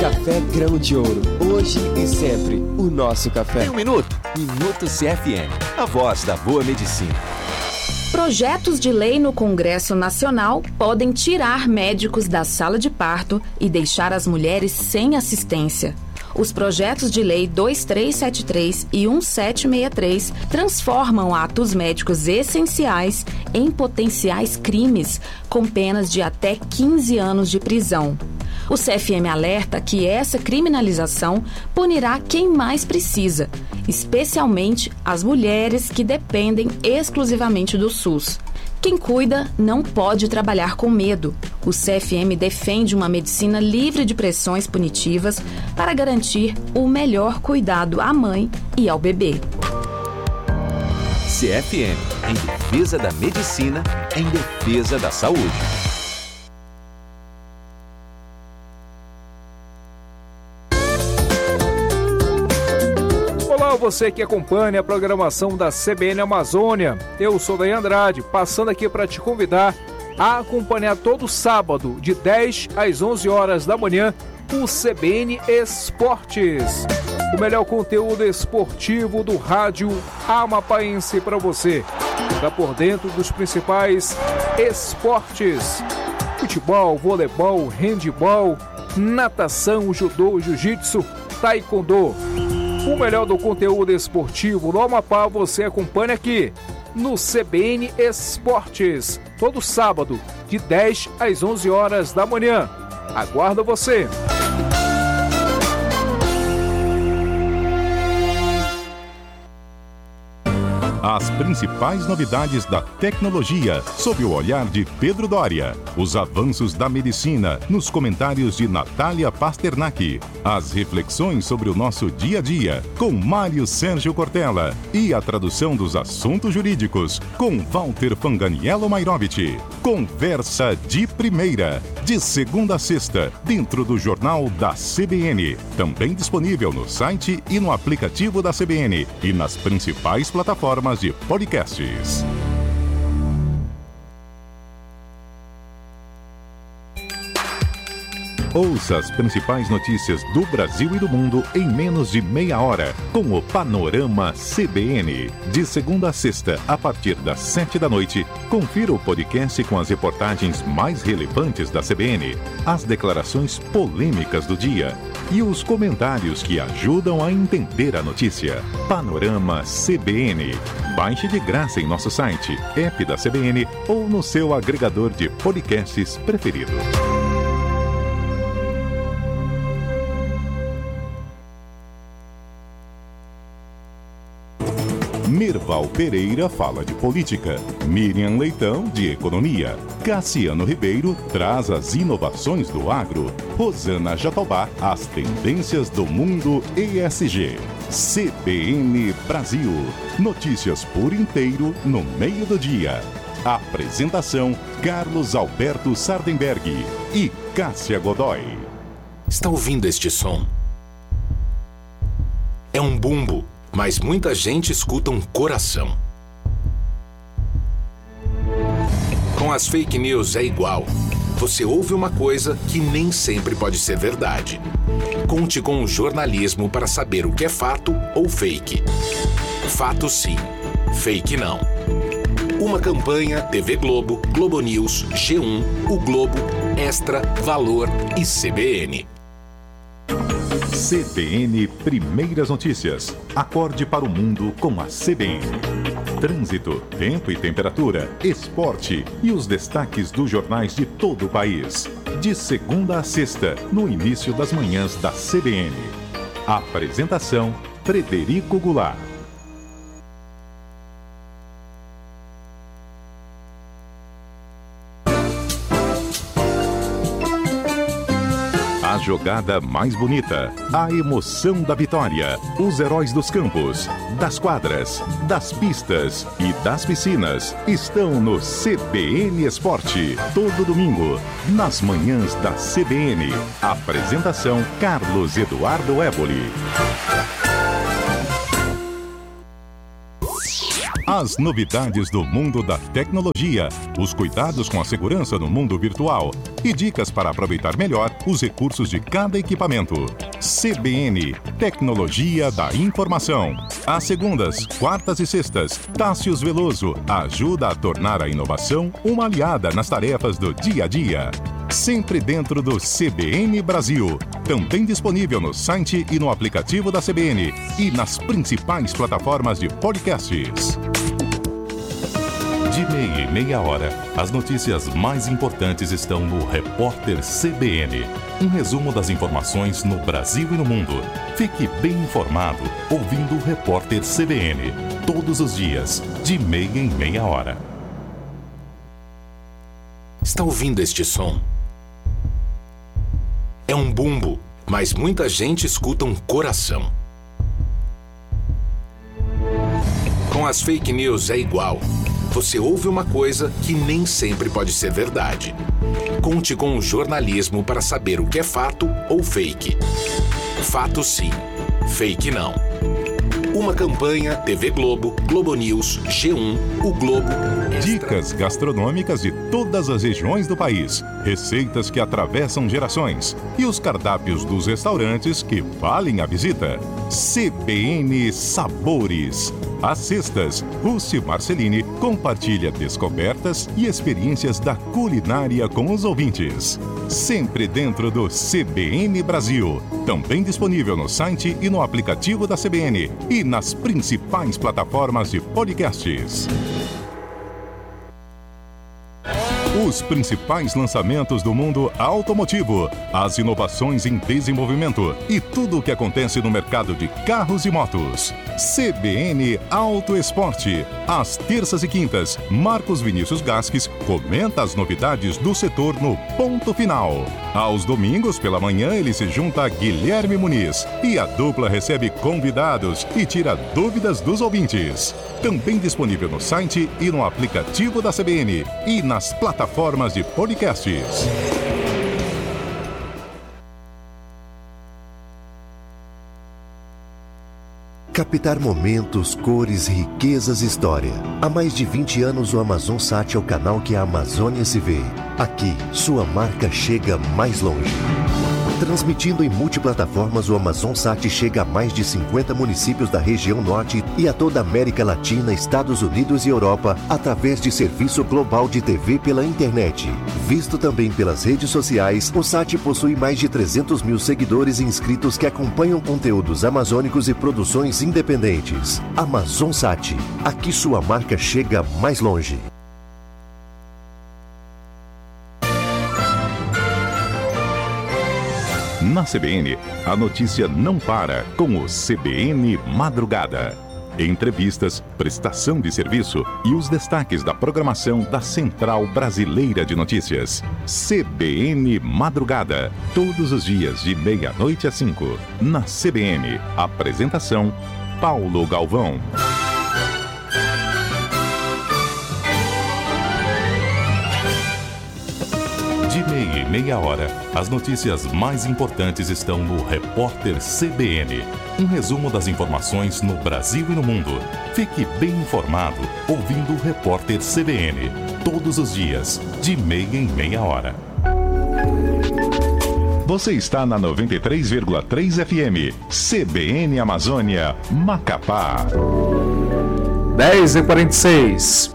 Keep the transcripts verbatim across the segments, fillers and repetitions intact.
Café Grão de Ouro. Hoje e sempre, o nosso café. Tem um minuto? Minuto C F M. A voz da boa medicina. Projetos de lei no Congresso Nacional podem tirar médicos da sala de parto e deixar as mulheres sem assistência. Os projetos de lei dois três sete três e um sete seis três transformam atos médicos essenciais em potenciais crimes, com penas de até quinze anos de prisão. O C F M alerta que essa criminalização punirá quem mais precisa, especialmente as mulheres que dependem exclusivamente do SUS. Quem cuida não pode trabalhar com medo. O C F M defende uma medicina livre de pressões punitivas para garantir o melhor cuidado à mãe e ao bebê. C F M, em defesa da medicina, em defesa da saúde. Olá, você que acompanha a programação da C B N Amazônia. Eu sou Daí Andrade, passando aqui para te convidar a acompanhar todo sábado, de dez às onze horas da manhã, o C B N Esportes. O melhor conteúdo esportivo do rádio amapaense para você. Fica por dentro dos principais esportes: futebol, voleibol, handebol, natação, judô, jiu-jitsu, taekwondo. O melhor do conteúdo esportivo do Amapá você acompanha aqui no C B N Esportes, todo sábado, de dez às onze horas da manhã. Aguardo você! As principais novidades da tecnologia, sob o olhar de Pedro Doria. Os avanços da medicina, nos comentários de Natália Pasternak. As reflexões sobre o nosso dia a dia, com Mário Sérgio Cortella. E a tradução dos assuntos jurídicos, com Walter Fanganiello Mairovich. Conversa de primeira, de segunda a sexta, dentro do Jornal da C B N. Também disponível no site e no aplicativo da C B N e nas principais plataformas de podcasts. Ouça as principais notícias do Brasil e do mundo em menos de meia hora, com o Panorama C B N. De segunda a sexta, a partir das sete da noite, confira o podcast com as reportagens mais relevantes da C B N, as declarações polêmicas do dia e os comentários que ajudam a entender a notícia. Panorama C B N. Baixe de graça em nosso site, app da C B N ou no seu agregador de podcasts preferido. Merval Pereira fala de política, Miriam Leitão de economia, Cassiano Ribeiro traz as inovações do agro, Rosana Jatobá as tendências do mundo E S G. C B N Brasil, notícias por inteiro no meio do dia. Apresentação Carlos Alberto Sardenberg e Cássia Godoy. Está ouvindo este som? É um bumbo. Mas muita gente escuta um coração. Com as fake news é igual. Você ouve uma coisa que nem sempre pode ser verdade. Conte com o jornalismo para saber o que é fato ou fake. Fato sim, fake não. Uma campanha T V Globo, Globo News, G um, O Globo, Extra, Valor e C B N. C B N Primeiras Notícias. Acorde para o mundo com a C B N. Trânsito, tempo e temperatura, esporte e os destaques dos jornais de todo o país. De segunda a sexta, no início das manhãs da C B N. Apresentação, Frederico Goulart. A jogada mais bonita, a emoção da vitória, os heróis dos campos, das quadras, das pistas e das piscinas estão no C B N Esporte, todo domingo, nas manhãs da C B N. Apresentação Carlos Eduardo Éboli. As novidades do mundo da tecnologia, os cuidados com a segurança no mundo virtual e dicas para aproveitar melhor os recursos de cada equipamento. C B N, Tecnologia da Informação. Às segundas, quartas e sextas, Tássius Veloso ajuda a tornar a inovação uma aliada nas tarefas do dia a dia. Sempre dentro do C B N Brasil. Também disponível no site e no aplicativo da C B N e nas principais plataformas de podcasts. De meia em meia hora, as notícias mais importantes estão no Repórter C B N. Um resumo das informações no Brasil e no mundo. Fique bem informado ouvindo o Repórter C B N. Todos os dias, de meia em meia hora. Está ouvindo este som? É um bumbo, mas muita gente escuta um coração. Com as fake news é igual. Você ouve uma coisa que nem sempre pode ser verdade. Conte com o jornalismo para saber o que é fato ou fake. Fato sim, fake não. Uma campanha T V Globo, Globo News, G um, O Globo... Dicas gastronômicas de todas as regiões do país. Receitas que atravessam gerações. E os cardápios dos restaurantes que valem a visita. C B N Sabores. Às sextas, Rússi Marcelini compartilha descobertas e experiências da culinária com os ouvintes. Sempre dentro do C B N Brasil. Também disponível no site e no aplicativo da C B N e nas principais plataformas de podcasts. Os principais lançamentos do mundo automotivo, as inovações em desenvolvimento e tudo o que acontece no mercado de carros e motos. C B N Auto Esporte. Às terças e quintas, Marcos Vinícius Gasques comenta as novidades do setor no Ponto Final. Aos domingos, pela manhã, ele se junta a Guilherme Muniz e a dupla recebe convidados e tira dúvidas dos ouvintes. Também disponível no site e no aplicativo da C B N e nas plataformas de podcasts. Captar momentos, cores, riquezas e história. Há mais de vinte anos o AmazonSat é o canal que a Amazônia se vê. Aqui, sua marca chega mais longe. Transmitindo em multiplataformas, o AmazonSat chega a mais de cinquenta municípios da região norte e a toda a América Latina, Estados Unidos e Europa, através de serviço global de T V pela internet. Visto também pelas redes sociais, o Sat possui mais de trezentos mil seguidores e inscritos que acompanham conteúdos amazônicos e produções independentes. AmazonSat, aqui sua marca chega mais longe. Na C B N, a notícia não para com o C B N Madrugada. Entrevistas, prestação de serviço e os destaques da programação da Central Brasileira de Notícias. C B N Madrugada, todos os dias de meia-noite às cinco. Na C B N, apresentação Paulo Galvão. De meia em meia hora, as notícias mais importantes estão no Repórter C B N. Um resumo das informações no Brasil e no mundo. Fique bem informado ouvindo o Repórter C B N. Todos os dias, de meia em meia hora. Você está na noventa e três vírgula três F M. C B N Amazônia, Macapá. dez e quarenta e seis.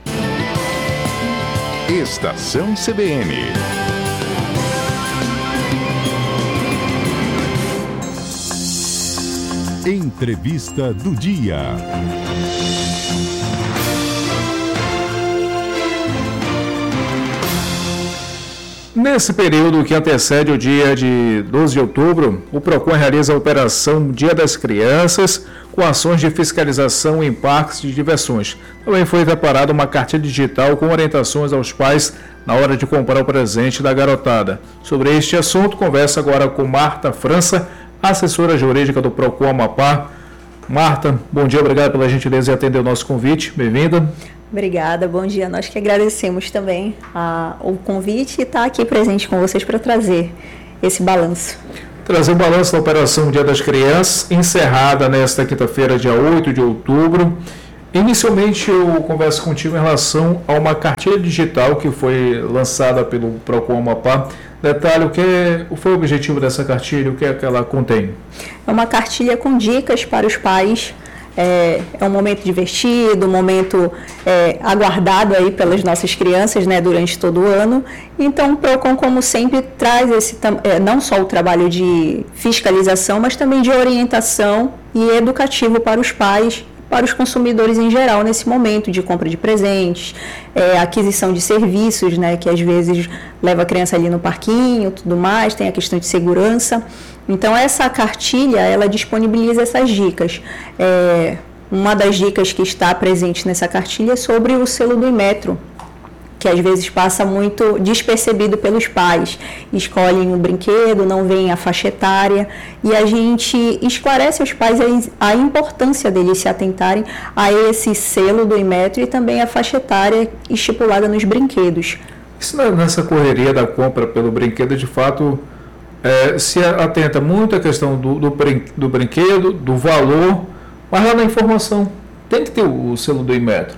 Estação C B N. Entrevista do dia. Nesse período que antecede o dia de doze de outubro, o PROCON realiza a Operação Dia das Crianças, com ações de fiscalização em parques de diversões. Também foi preparada uma cartilha digital com orientações aos pais na hora de comprar o presente da garotada. Sobre este assunto, conversa agora com Marta França, assessora jurídica do PROCON Amapá. Marta, bom dia, obrigado pela gentileza de atender o nosso convite. Bem-vinda. Obrigada, bom dia. Nós que agradecemos também a, o convite e estar aqui presente com vocês para trazer esse balanço. Trazer o balanço da Operação Dia das Crianças, encerrada nesta quinta-feira, dia oito de outubro. Inicialmente, eu converso contigo em relação a uma cartilha digital que foi lançada pelo PROCON Amapá detalhe o que foi o objetivo dessa cartilha, o que é que ela contém. É uma cartilha com dicas para os pais. É, é um momento divertido, um momento é, aguardado aí pelas nossas crianças, né, durante todo o ano. Então o PROCON, como sempre, traz esse, é, não só o trabalho de fiscalização, mas também de orientação e educativo para os pais, para os consumidores em geral, nesse momento de compra de presentes, é, aquisição de serviços, né, que às vezes leva a criança ali no parquinho, tudo mais, tem a questão de segurança. Então, essa cartilha, ela disponibiliza essas dicas. É, uma das dicas que está presente nessa cartilha é sobre o selo do Inmetro, que às vezes passa muito despercebido pelos pais. Escolhem um brinquedo, não veem a faixa etária, e a gente esclarece aos pais a, a importância deles se atentarem a esse selo do Inmetro e também a faixa etária estipulada nos brinquedos. Isso nessa correria da compra pelo brinquedo, de fato, é, se atenta muito à questão do, do, brin, do brinquedo, do valor, mas lá na informação tem que ter o, o selo do Inmetro.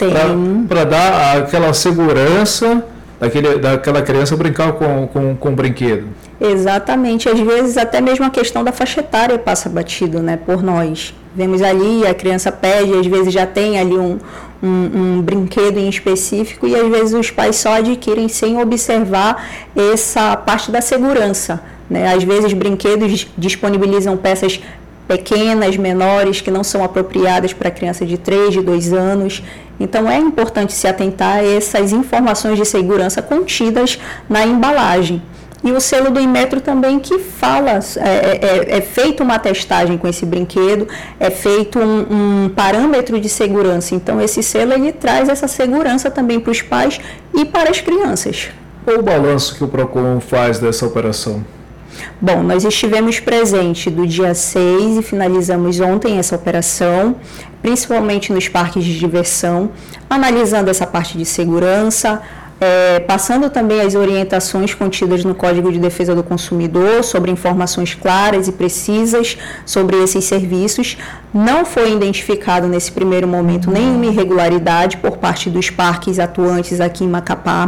Para dar aquela segurança daquele, daquela criança brincar com, com, com o brinquedo. Exatamente. Às vezes até mesmo a questão da faixa etária passa batido, né, por nós. Vemos ali, a criança pede, às vezes já tem ali um, um, um brinquedo em específico e às vezes os pais só adquirem sem observar essa parte da segurança, né? Às vezes brinquedos disponibilizam peças pequenas, menores, que não são apropriadas para criança de três, de dois anos. Então, é importante se atentar a essas informações de segurança contidas na embalagem. E o selo do Inmetro também, que fala, é, é, é feita uma testagem com esse brinquedo, é feito um, um parâmetro de segurança. Então, esse selo, ele traz essa segurança também para os pais e para as crianças. Qual o balanço que o PROCON faz dessa operação? Bom, nós estivemos presentes do dia seis e finalizamos ontem essa operação, principalmente nos parques de diversão, analisando essa parte de segurança, é, passando também as orientações contidas no Código de Defesa do Consumidor sobre informações claras e precisas sobre esses serviços. Não foi identificado nesse primeiro momento nenhuma irregularidade por parte dos parques atuantes aqui em Macapá.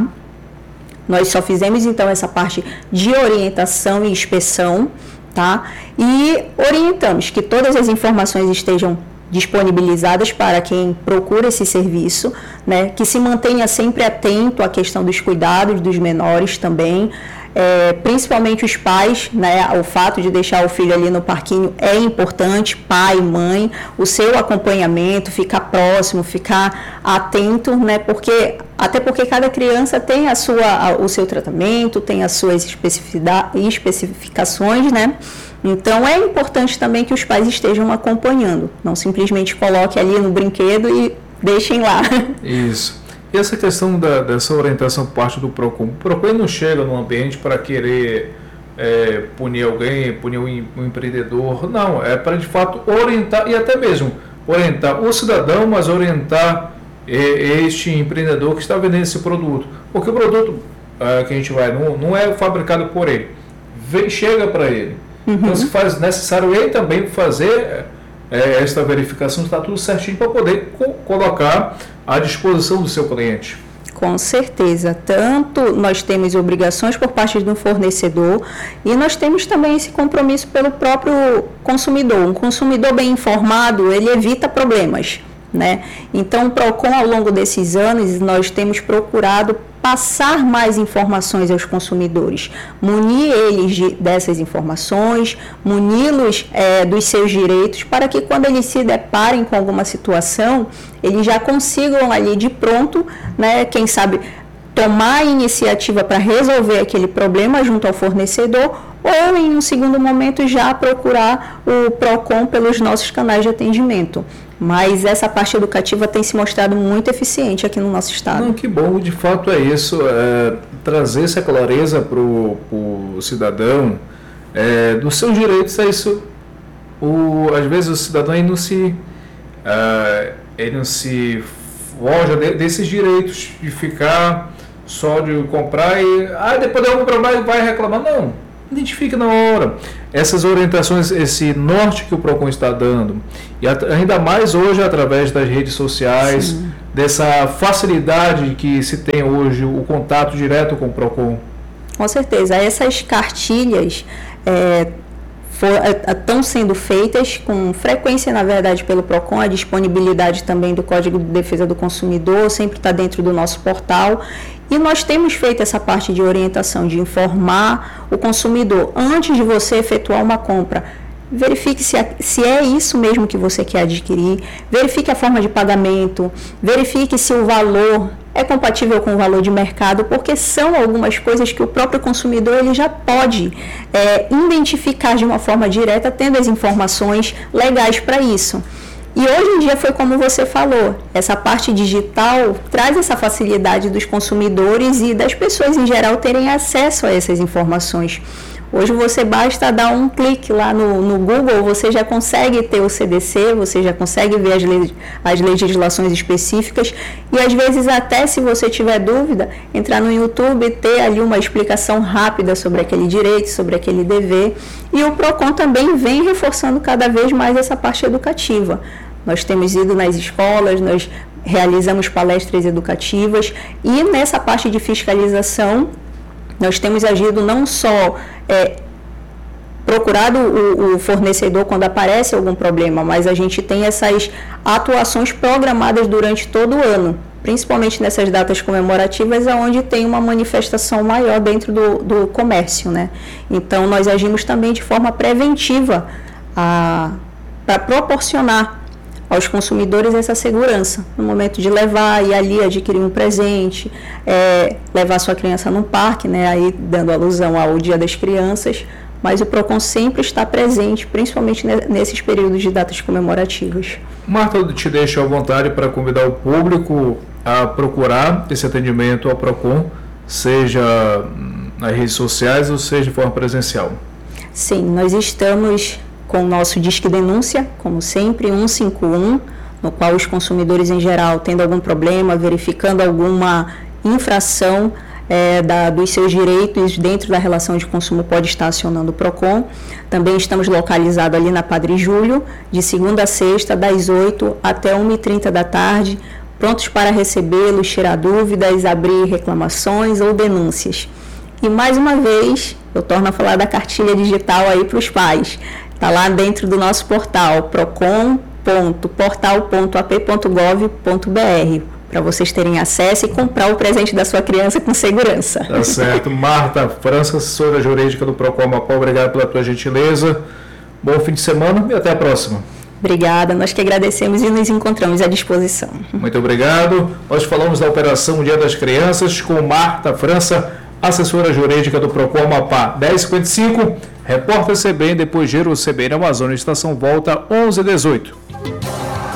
Nós só fizemos, então, essa parte de orientação e inspeção, tá? E orientamos que todas as informações estejam disponibilizadas para quem procura esse serviço, né? Que se mantenha sempre atento à questão dos cuidados dos menores também, é, principalmente os pais, né? O fato de deixar o filho ali no parquinho é importante, pai, mãe, o seu acompanhamento, ficar próximo, ficar atento, né? Porque até porque cada criança tem a sua, o seu tratamento, tem as suas especificações, né? Então, é importante também que os pais estejam acompanhando, não simplesmente coloque ali no brinquedo e deixem lá. Isso. E essa questão da, dessa orientação por parte do PROCON? O PROCON não chega no ambiente para querer é, punir alguém, punir um, um empreendedor, não, é para de fato orientar, e até mesmo orientar o cidadão, mas orientar este empreendedor que está vendendo esse produto, porque o produto uh, que a gente vai, não, não é fabricado por ele, vem, chega para ele, uhum. Então se faz necessário ele também fazer é, esta verificação, está tudo certinho para poder co- colocar à disposição do seu cliente. Com certeza, tanto nós temos obrigações por parte do fornecedor e nós temos também esse compromisso pelo próprio consumidor. Um consumidor bem informado, ele evita problemas, né? Então, o PROCON, ao longo desses anos, nós temos procurado passar mais informações aos consumidores, munir eles de, dessas informações, muni-los é, dos seus direitos, para que quando eles se deparem com alguma situação, eles já consigam ali de pronto, né, quem sabe, tomar a iniciativa para resolver aquele problema junto ao fornecedor, ou em um segundo momento já procurar o PROCON pelos nossos canais de atendimento. Mas essa parte educativa tem se mostrado muito eficiente aqui no nosso estado. Não, que bom, de fato é isso, é, trazer essa clareza para o cidadão, é, dos seus direitos, é isso. O, às vezes o cidadão ele não se, é, ele não se foge de, desses direitos de ficar só de comprar e ah, depois eu vou comprar e vai reclamar. Não, identifique na hora. Essas orientações, esse norte que o PROCON está dando, e ainda mais hoje através das redes sociais, sim, dessa facilidade que se tem hoje o contato direto com o PROCON. Com certeza. Essas cartilhas é, for, é, estão sendo feitas com frequência, na verdade, pelo PROCON. A disponibilidade também do Código de Defesa do Consumidor sempre está dentro do nosso portal. E nós temos feito essa parte de orientação, de informar o consumidor antes de você efetuar uma compra. Verifique se é, se é isso mesmo que você quer adquirir, verifique a forma de pagamento, verifique se o valor é compatível com o valor de mercado, porque são algumas coisas que o próprio consumidor ele já pode é, identificar de uma forma direta, tendo as informações legais para isso. E hoje em dia foi como você falou, essa parte digital traz essa facilidade dos consumidores e das pessoas em geral terem acesso a essas informações. Hoje você basta dar um clique lá no, no Google, você já consegue ter o C D C, você já consegue ver as, le as legislações específicas e às vezes até se você tiver dúvida, entrar no YouTube e ter ali uma explicação rápida sobre aquele direito, sobre aquele dever. E o PROCON também vem reforçando cada vez mais essa parte educativa. Nós temos ido nas escolas, nós realizamos palestras educativas e nessa parte de fiscalização nós temos agido não só é, procurado o, o fornecedor quando aparece algum problema, mas a gente tem essas atuações programadas durante todo o ano, principalmente nessas datas comemorativas, onde tem uma manifestação maior dentro do, do comércio, né? Então, nós agimos também de forma preventiva para proporcionar aos consumidores essa segurança, no momento de levar e ali adquirir um presente, é, levar sua criança num parque, né, aí dando alusão ao Dia das Crianças, mas o PROCON sempre está presente, principalmente nesses períodos de datas comemorativas. Marta, eu te deixo à vontade para convidar o público a procurar esse atendimento ao PROCON, seja nas redes sociais ou seja de forma presencial. Sim, nós estamos com o nosso Disque Denúncia, como sempre, um cinco um, no qual os consumidores em geral, tendo algum problema, verificando alguma infração é, da, dos seus direitos dentro da relação de consumo, pode estar acionando o PROCON. Também estamos localizados ali na Padre Júlio, de segunda a sexta, das oito até uma e trinta da tarde, prontos para recebê-los, tirar dúvidas, abrir reclamações ou denúncias. E mais uma vez, eu torno a falar da cartilha digital aí para os pais. Está lá dentro do nosso portal, procon ponto portal ponto a p ponto gov ponto b r, para vocês terem acesso e comprar o presente da sua criança com segurança. Tá certo. Marta França, assessora jurídica do PROCON Amapá, obrigado pela tua gentileza. Bom fim de semana e até a próxima. Obrigada, nós que agradecemos e nos encontramos à disposição. Muito obrigado. Nós falamos da Operação Dia das Crianças com Marta França, assessora jurídica do PROCON Amapá. dez e cinquenta e cinco, repórter C B N, depois Giro C B N Amazônia, estação volta onze e dezoito.